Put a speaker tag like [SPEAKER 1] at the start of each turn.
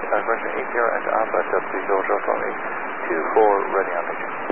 [SPEAKER 1] contact Russia 80 and Alpha, Delta 30 from 8 to 4, ready on mission.